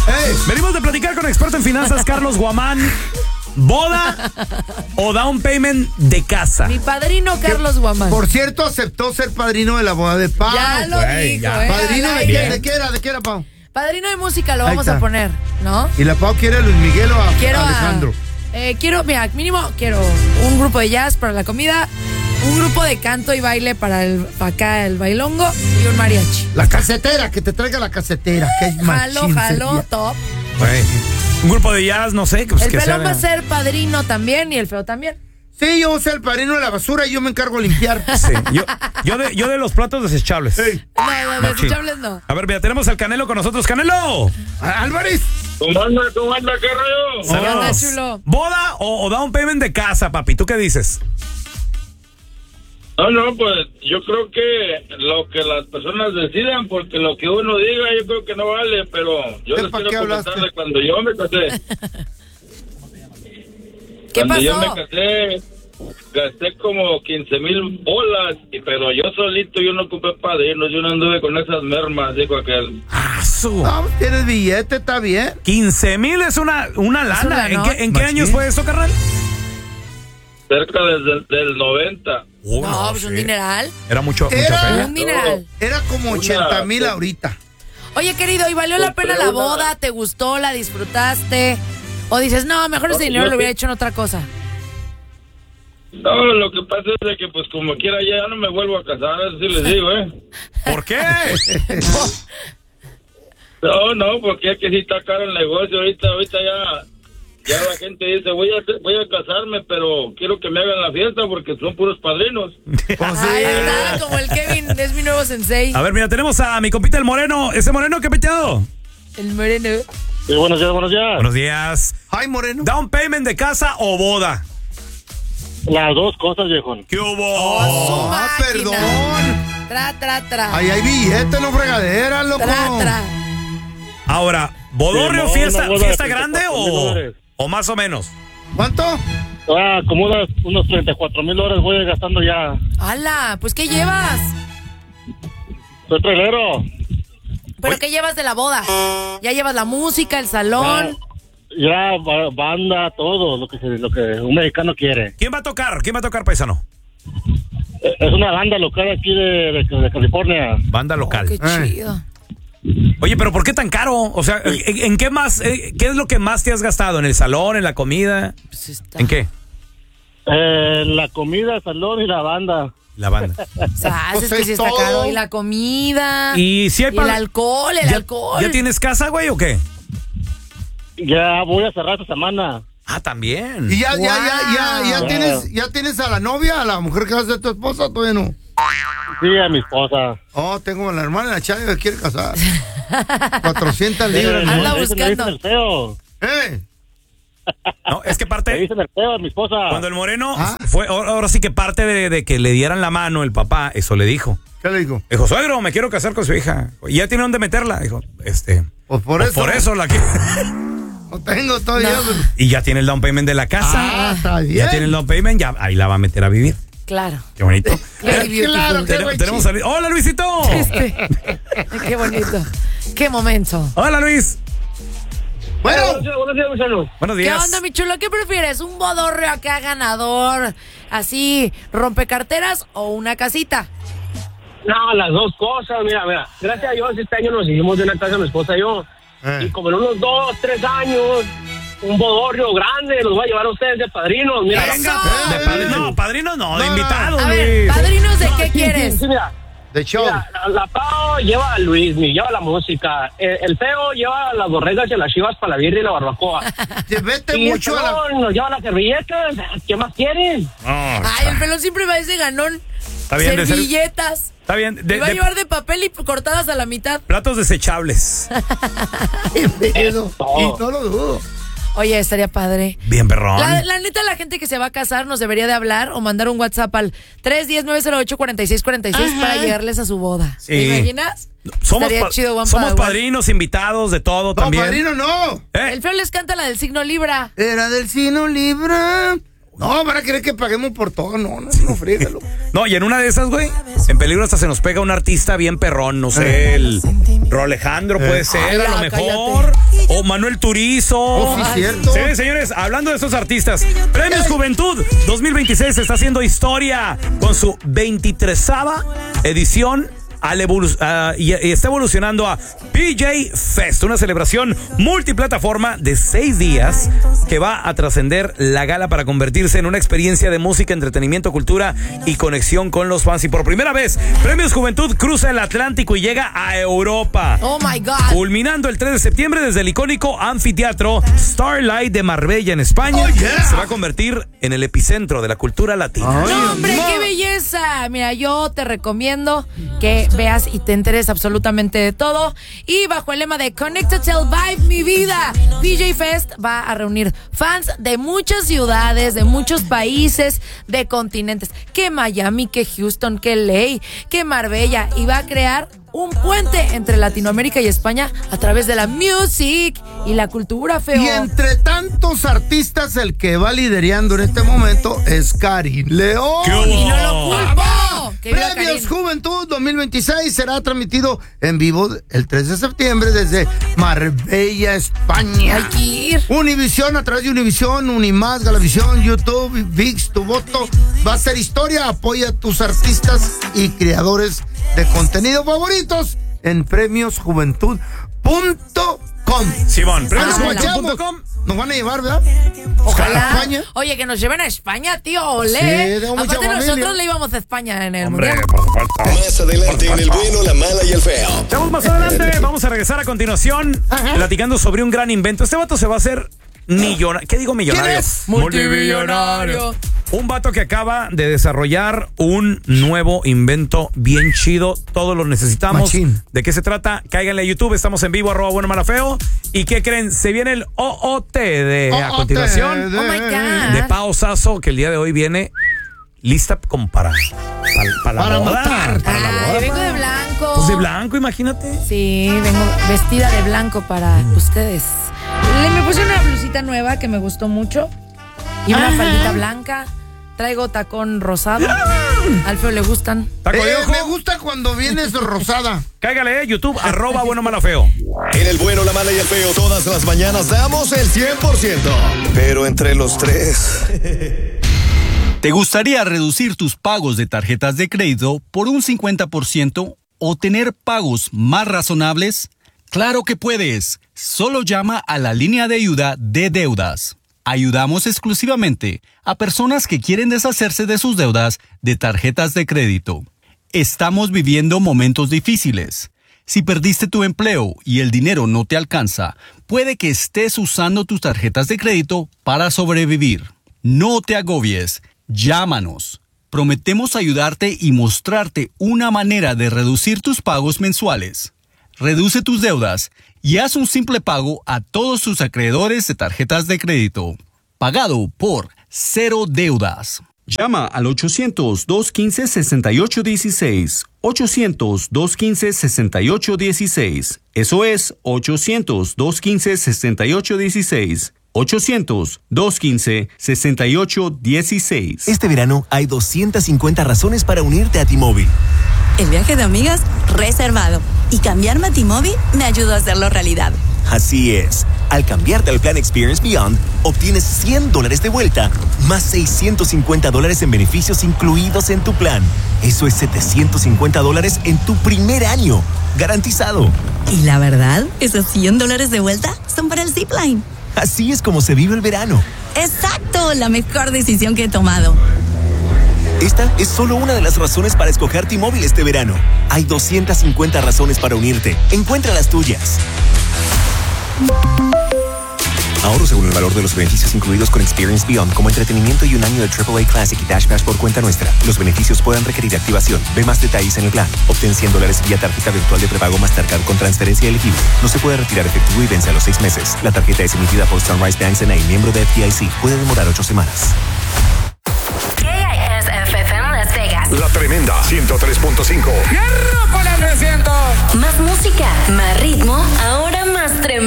Venimos de platicar con experto en finanzas, Carlos Guamán. ¿Boda o down payment de casa? Mi padrino Carlos Guamán. Por cierto, aceptó ser padrino de la boda de Pau. Ya lo dijo, ya. ¿Padrino de qué? ¿De qué era, Pau? Padrino de música lo Ahí vamos está. a poner, ¿no? ¿Y la Pau quiere a Luis Miguel o a Alejandro? Mira, mínimo quiero un grupo de jazz para la comida, un grupo de canto y baile para el bailongo y un mariachi. La casetera, que te traiga la casetera, que es machín. Jalo, top. Un grupo de jazz, no sé. Pues, El que pelón sea... va a ser padrino también y el feo también. Sí, yo voy a ser el padrino de la basura y yo me encargo de limpiar. Sí, yo de los platos desechables. No, desechables no. A ver, mira, tenemos al Canelo con nosotros. ¡Canelo! Álvarez. ¿Cómo anda, qué rollo? ¿Qué onda, Saludos. chulo? ¿Boda o down payment de casa, papi? ¿Tú qué dices? No, pues yo creo que lo que las personas decidan, porque lo que uno diga yo creo que no vale, pero yo les ¿Para qué quiero hablaste? comentar de cuando yo me casé. ¿Qué Cuando pasó? yo me casé, gasté como 15,000 bolas, pero yo solito, yo no ocupé padrinos, yo no anduve con esas mermas, dijo aquel. No, tienes billete, está bien. 15,000 es una lana. ¿no? ¿En qué años fue esto, carnal? Cerca del 90. No, pues un dineral. Era mucha Era- feria. Un dineral. Era como 80,000 ahorita. Oye, querido, ¿y valió la pena la boda? ¿Te gustó? ¿La disfrutaste? ¿O dices, no, mejor ese dinero lo hubiera hecho en otra cosa? No, lo que pasa es de que pues como quiera ya no me vuelvo a casar, eso sí les digo, ¿Por qué? No, porque es que sí está caro el negocio, ahorita ya la gente dice, voy a casarme, pero quiero que me hagan la fiesta porque son puros padrinos. Ahí está, como el Kevin, es mi nuevo sensei. A ver, mira, tenemos a mi compita el Moreno. ¿Ese Moreno qué peteado? El moreno. Sí, buenos días. Buenos días. Ay, Moreno. ¿Down payment de casa o boda? Las dos cosas, viejón. ¿Qué hubo? Su máquina. Perdón. Tra. Ahí hay billetes, no fregadera, loco. Tra. Ahora, ¿bodorrio, Sí, fiesta una boda fiesta de grande 34,000 o más o menos? ¿Cuánto? Como unos 34,000 dólares voy gastando ya. ¡Hala! Pues, ¿qué llevas? Soy trailero. ¿Pero qué llevas de la boda? ¿Ya llevas la música, el salón? Ya banda, todo lo que un mexicano quiere. ¿Quién va a tocar? paisano? Es una banda local aquí de California. Banda local. ¡Qué chido! Oye, pero ¿por qué tan caro? O sea, ¿en qué más? ¿Qué es lo que más te has gastado? ¿En el salón, en la comida? Pues está. ¿En qué? La comida, el salón y la banda. La banda. O sea, Pues es que es sí está todo. caro. Y la comida. Y si hay el alcohol, ¿Ya tienes casa, güey, o qué? Ya voy a cerrar esta semana. Ah, también. ¿Y ya Wow. tienes a la novia, a la mujer que va a ser tu esposa? Todavía no. Sí, a mi esposa. Oh, tengo a la hermana de la Chayo que quiere casar. 400 libras. Anda ¿no? Me buscando. dicen el feo. No, es que Me parte... dicen el feo a mi esposa. Cuando el Moreno fue... Ahora sí que parte de que le dieran la mano el papá, eso le dijo. ¿Qué le dijo? Dijo, suegro, me quiero casar con su hija. ¿Y ya tiene dónde meterla? Dijo, Pues por eso la que... No tengo todavía. No. pero- Y ya tiene el down payment de la casa. Está bien. Ya tiene el down payment, ya ahí la va a meter a vivir. Claro. Qué bonito. Very beautiful. Claro, qué buen Tenemos a Luis. ¡Hola, Luisito! Qué bonito. Qué momento. ¡Hola, Luis! Bueno, Buenos días, Luciano. Buenos ¿Qué días. onda, mi chulo? ¿Qué prefieres? ¿Un bodorrio acá ganador, así, rompecarteras o una casita? No, las dos cosas, mira. Gracias a Dios este año nos hicimos de una casa mi esposa y yo. Y como en unos 2, 3 años, un bodorrio grande, los voy a llevar a ustedes de padrinos. Mira, Venga. No, padrino no, de No, invitado, A ver, Luis. padrinos, ¿de qué sí, quieres? sí, mira, de show. la Pau lleva a Luis, lleva la música. El feo lleva las borregas y las chivas para la birria y la barbacoa. Te vete Y el mucho a la... pelón nos lleva las servilletas. ¿Qué más quieren? Ay, el pelón siempre va a ese ganón. Está bien, de ser- Servilletas. Está bien. Me va a llevar de papel y cortadas a la mitad. Platos desechables. Eso. Y no lo dudo. Oye, estaría padre. Bien, perrón. La neta, la gente que se va a casar nos debería de hablar o mandar un WhatsApp al 310-908-4646 para llegarles a su boda. Sí. ¿Te imaginas? Somos, Estaría chido, one somos by one. padrinos, invitados, de todo No, también. padrino, no. El feo les canta la del signo Libra. Era del signo Libra. No, van a querer que paguemos por todo. No, frígalo. No, y en una de esas, güey, en peligro hasta se nos pega un artista bien perrón, no sé, el Ro Alejandro puede ser, a lo Ala, mejor, o Manuel Turizo. Sí, cierto. Sí, señores, hablando de estos artistas, Premios Juventud 2026 está haciendo historia con su 23ª edición y está evolucionando a PJ Fest, una celebración multiplataforma de 6 días que va a trascender la gala para convertirse en una experiencia de música, entretenimiento, cultura y conexión con los fans. Y por primera vez, Premios Juventud cruza el Atlántico y llega a Europa. Oh my God. Culminando el 3 de septiembre desde el icónico anfiteatro Starlight de Marbella en España. Se va a convertir en el epicentro de la cultura latina. No, hombre, qué belleza. Mira, yo te recomiendo que veas y te enteres absolutamente de todo. Y bajo el lema de Connected Till Vibe, mi vida, PJ Fest va a reunir fans de muchas ciudades, de muchos países, de continentes. Que Miami, que Houston, que LA, que Marbella. Y va a crear un puente entre Latinoamérica y España a través de la music y la cultura, feo. Y entre tantos artistas, el que va liderando en este momento es Karim León. Y no lo culpo. Premios Juventud 2026 será transmitido en vivo el 3 de septiembre desde Marbella, España. Hay que ir. Univisión, a través de Univisión, Unimás, Galavisión, YouTube, VIX, tu voto va a ser historia. Apoya a tus artistas y creadores de contenido favoritos en premiosjuventud.com. Simón, premiosjuventud.com. Nos van a llevar, ¿verdad? Ojalá. ¿A España? Oye, que nos lleven a España, tío, olé. Sí, tengo mucha Aparte familia. nosotros le íbamos a España en el Hombre, mundial. por supuesto. Más adelante en El Bueno, la Mala y el Feo. Estamos más adelante. Vamos a regresar a continuación platicando sobre un gran invento. Este vato se va a hacer millonario. ¿Qué digo millonario? ¿Quién es? Multimillonario. Un vato que acaba de desarrollar un nuevo invento bien chido. Todos lo necesitamos. Machín. ¿De qué se trata? Cáiganle a YouTube. Estamos en vivo, @buenomalafeo. ¿Y qué creen? Se viene el OOT a continuación. Oh my God. De Pao Sasso, que el día de hoy viene lista como para la Para boda. matar. Para la boda. Ay, vengo de blanco. Pues de blanco, imagínate. Sí, vengo vestida de blanco para ustedes. Me puse una blusita nueva que me gustó mucho y una faldita blanca. Traigo tacón rosado. Al feo le gustan. Taco de ojo. Me gusta cuando vienes rosada. Cáigale, YouTube, @buenomalafeo. En El Bueno, la Mala y el Feo, todas las mañanas damos el 100%. Pero entre los tres. ¿Te gustaría reducir tus pagos de tarjetas de crédito por un 50% o tener pagos más razonables? ¡Claro que puedes! Solo llama a la línea de ayuda de deudas. Ayudamos exclusivamente a personas que quieren deshacerse de sus deudas de tarjetas de crédito. Estamos viviendo momentos difíciles. Si perdiste tu empleo y el dinero no te alcanza, puede que estés usando tus tarjetas de crédito para sobrevivir. No te agobies. Llámanos. Prometemos ayudarte y mostrarte una manera de reducir tus pagos mensuales. Reduce tus deudas y haz un simple pago a todos tus acreedores de tarjetas de crédito. Pagado por Cero Deudas. Llama al 800-215-6816. 800-215-6816. Eso es 800-215-6816. 800-215-6816. Este verano hay 250 razones para unirte a T-Mobile. El viaje de amigas reservado. Y cambiarme a T-Mobile me ayudó a hacerlo realidad. Así es. Al cambiarte al plan Experience Beyond, obtienes $100 de vuelta, más $650 en beneficios incluidos en tu plan. Eso es $750 en tu primer año. Garantizado. Y la verdad, esos $100 de vuelta son para el Zipline. Así es como se vive el verano. ¡Exacto! La mejor decisión que he tomado. Esta es solo una de las razones para escoger T-Mobile este verano. Hay 250 razones para unirte. Encuentra las tuyas. Ahorro según el valor de los beneficios incluidos con Experience Beyond, como entretenimiento y un año de AAA Classic y Dash Pass por cuenta nuestra. Los beneficios pueden requerir activación. Ve más detalles en el plan. Obtén $100 vía tarjeta virtual de prepago Mastercard con transferencia elegible. No se puede retirar efectivo y vence a los 6 meses. La tarjeta es emitida por Sunrise Banks N.A., miembro de FDIC. Puede demorar 8 semanas. KISFM Las Vegas. La Tremenda 103.5. Más música, más ritmo, ahora más tremendo.